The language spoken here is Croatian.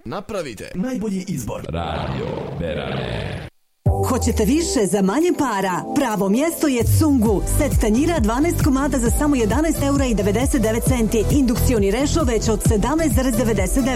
napravite najbolji izbor. Radio Berane. Hoćete više za manje para? Pravo mjesto je Tsungu. Set tanjira 12 komada za samo 11,99 €. Indukcioni rešo već od 17,99